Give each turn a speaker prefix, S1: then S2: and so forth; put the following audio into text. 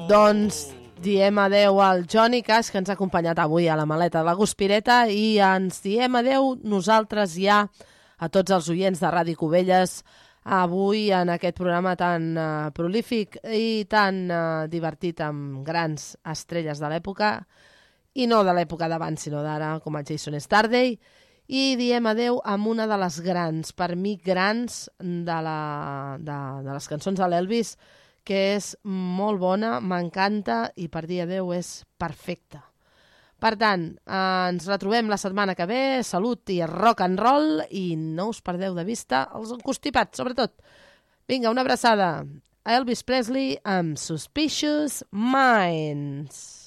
S1: Doncs diem adeu al Johnny Cash, que ens ha acompanyat avui a la maleta de la Guspireta, i ens diem adeu nosaltres ja a tots els oients de Ràdio Cubelles avui en aquest programa tan prolífic i tan divertit amb grans estrelles de l'època, i no de l'època d'abans sinó d'ara, com el Jason Starday, i diem adeu amb una de les grans, per mi grans, de les cançons de l'Elvis, que és molt bona, m'encanta i per dir adeu és perfecta. Per tant, ens retrobem la setmana que ve, salut i rock and roll, i no us perdeu de vista els encostipats, sobretot. Vinga, una abraçada. Elvis Presley amb Suspicious Minds.